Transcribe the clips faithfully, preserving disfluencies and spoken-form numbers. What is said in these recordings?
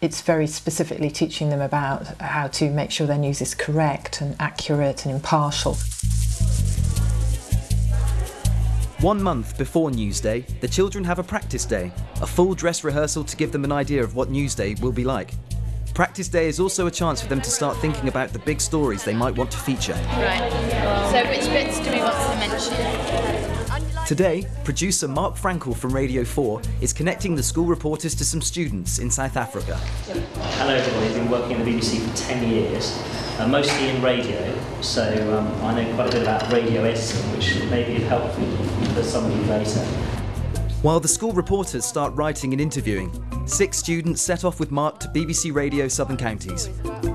It's very specifically teaching them about how to make sure their news is correct and accurate and impartial. One month before Newsday, the children have a practice day, a full dress rehearsal to give them an idea of what Newsday will be like. Practice day is also a chance for them to start thinking about the big stories they might want to feature. Right, so which bits do we want to mention? Today, producer Mark Frankel from Radio four is connecting the school reporters to some students in South Africa. Hello everybody, I've been working at the B B C for ten years, uh, mostly in radio, so um, I know quite a bit about radio editing, which may be helpful for some of you later. While the school reporters start writing and interviewing, six students set off with Mark to B B C Radio Southern Counties.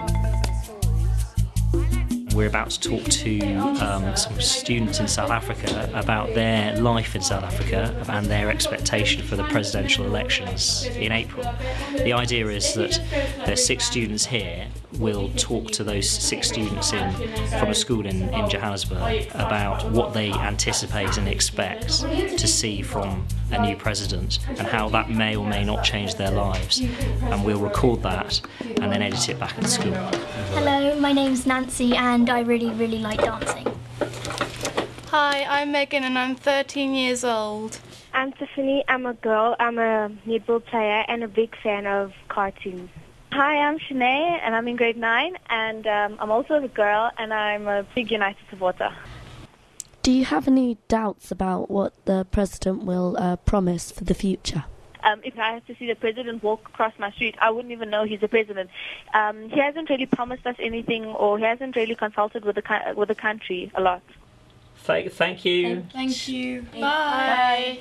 We're about to talk to um, some students in South Africa about their life in South Africa and their expectation for the presidential elections in April. The idea is that there's six students here. We'll talk to those six students in from a school in, in Johannesburg about what they anticipate and expect to see from a new president and how that may or may not change their lives. And we'll record that and then edit it back at school. Hello, my name's Nancy and I really, really like dancing. Hi, I'm Megan and I'm thirteen years old. I'm Tiffany, I'm a girl, I'm a netball player and a big fan of cartoons. Hi, I'm Shanae and I'm in grade nine and um, I'm also a girl and I'm a big United supporter. Do you have any doubts about what the president will uh, promise for the future? Um, if I have to see the president walk across my street, I wouldn't even know he's the president. Um, he hasn't really promised us anything, or he hasn't really consulted with the with the country a lot. Thank, thank you. Thank you. Bye.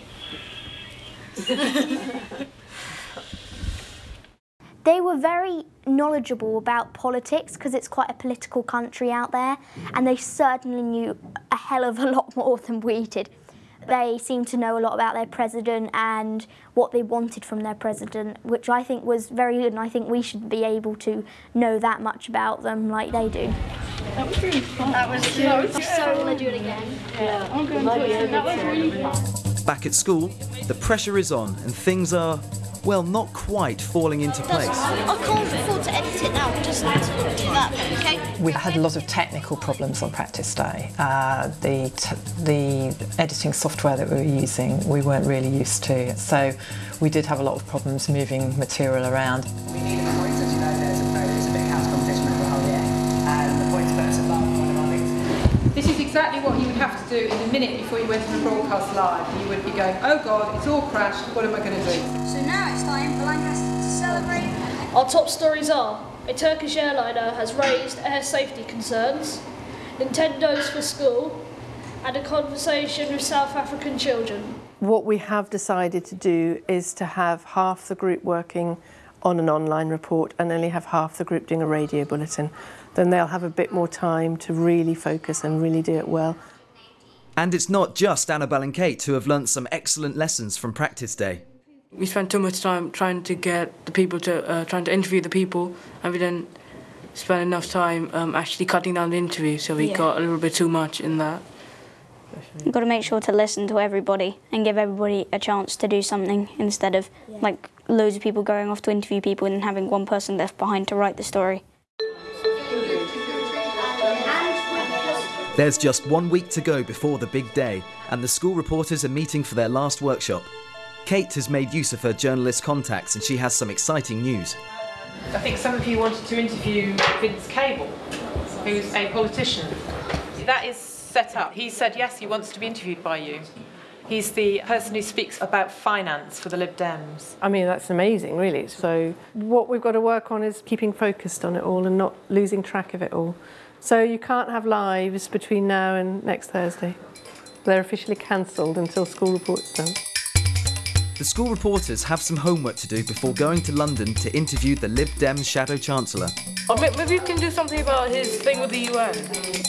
They were very knowledgeable about politics because it's quite a political country out there, and they certainly knew a hell of a lot more than we did. They seemed to know a lot about their president and what they wanted from their president, which I think was very good, and I think we should be able to know that much about them like they do. That was really fun. That was cute. So I want to do it again. Yeah, I'm going to do it. That was really fun. Back at school, the pressure is on and things are, well, not quite falling into place. I can't afford to edit it now, just do that, okay? We had a lot of technical problems on practice day. Uh, the, t the editing software that we were using, we weren't really used to. So we did have a lot of problems moving material around. We need a point, as you know, there's a, there's a big house competition over the whole year. And the points first above one of our things. This is exactly what you would have to do in a minute before you went to the broadcast live. You would be going, oh God, it's all crashed, what am I going to do? So now it's time for Lancaster to celebrate. Our top stories are: a Turkish airliner has raised air safety concerns, Nintendos for school, and a conversation with South African children. What we have decided to do is to have half the group working on an online report and only have half the group doing a radio bulletin. Then they'll have a bit more time to really focus and really do it well. And it's not just Annabelle and Kate who have learnt some excellent lessons from practice day. We spent too much time trying to get the people to, uh, trying to interview the people, and we didn't spend enough time um, actually cutting down the interview, so we yeah. got a little bit too much in that. You've got to make sure to listen to everybody and give everybody a chance to do something instead of yeah. like loads of people going off to interview people and having one person left behind to write the story. There's just one week to go before the big day, and the school reporters are meeting for their last workshop. Kate has made use of her journalist contacts and she has some exciting news. I think some of you wanted to interview Vince Cable, who's a politician. That is set up. He said yes, he wants to be interviewed by you. He's the person who speaks about finance for the Lib Dems. I mean, that's amazing, really. So what we've got to work on is keeping focused on it all and not losing track of it all. So you can't have lives between now and next Thursday. They're officially cancelled until school report's done. The school reporters have some homework to do before going to London to interview the Lib Dem Shadow Chancellor. Oh, maybe you can do something about his thing with the U N.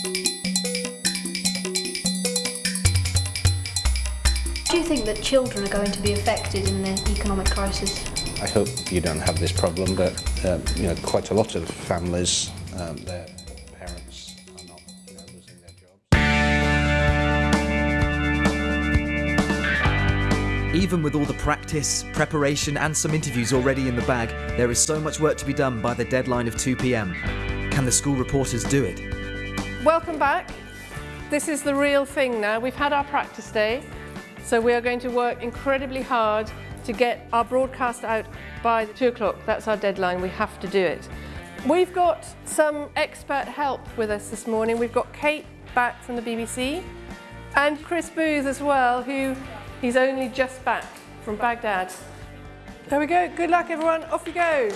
Do you think that children are going to be affected in the economic crisis? I hope you don't have this problem, but uh, you know, quite a lot of families, um, their parents are not you know, losing their jobs. Even with all the practice, preparation and some interviews already in the bag, there is so much work to be done by the deadline of two p m. Can the school reporters do it? Welcome back. This is the real thing now. We've had our practice day, so we are going to work incredibly hard to get our broadcast out by two o'clock. That's our deadline. We have to do it. We've got some expert help with us this morning. We've got Kate back from the B B C and Chris Booth as well, who he's only just back from Baghdad. There we go. Good luck, everyone. Off you go.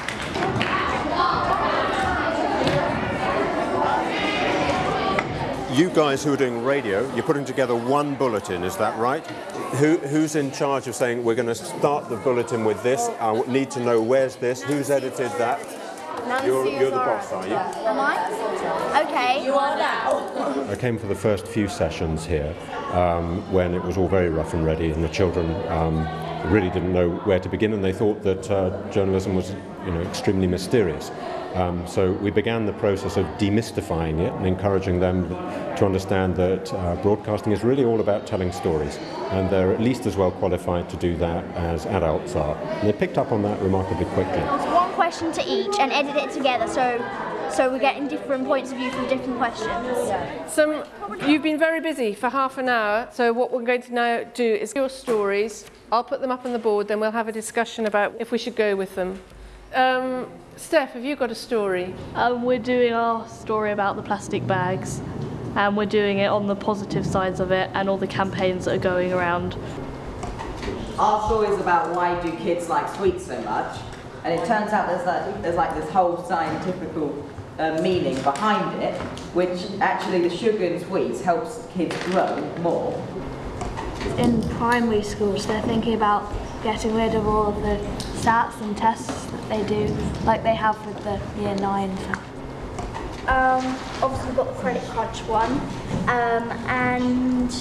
You guys who are doing radio, you're putting together one bulletin, is that right? Who, who's in charge of saying we're going to start the bulletin with this? I need to know where's this, who's edited that? You're, you're the boss, are you? Am I? Okay. You are now. I came for the first few sessions here um, when it was all very rough and ready, and the children um, really didn't know where to begin, and they thought that uh, journalism was, you know, extremely mysterious. Um, so we began the process of demystifying it and encouraging them to understand that uh, broadcasting is really all about telling stories, and they're at least as well qualified to do that as adults are. And they picked up on that remarkably quickly. One question to each and edit it together, so so we're getting different points of view from different questions. Some, you've been very busy for half an hour, so what we're going to now do is your stories. I'll put them up on the board, then we'll have a discussion about if we should go with them. Um, Steph, have you got a story? Um, we're doing our story about the plastic bags, and we're doing it on the positive sides of it and all the campaigns that are going around. Our story is about why do kids like sweets so much, and it turns out there's like, there's like this whole scientific uh, meaning behind it, which actually the sugar in sweets helps kids grow more. In primary schools, they're thinking about getting rid of all of the stats and tests that they do, like they have with the year nine. Um, obviously we've got the credit crunch one, um, and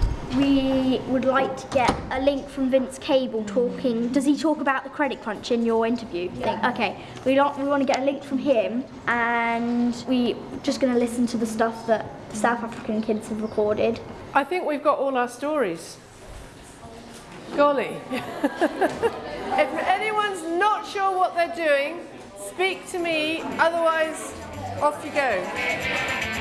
we would like to get a link from Vince Cable talking. Does he talk about the credit crunch in your interview? Yeah. Okay, we don't. We want to get a link from him, and we just going to listen to the stuff that South African kids have recorded. I think we've got all our stories. Golly. If anyone's not sure what they're doing, speak to me, otherwise off you go.